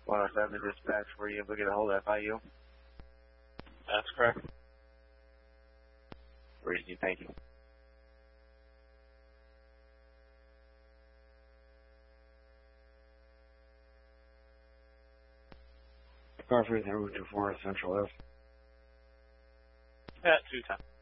107 to dispatch, were you able to get a hold of FIU? That's correct. Reason, thank you. Car 3 Route 24 Central F. At 210.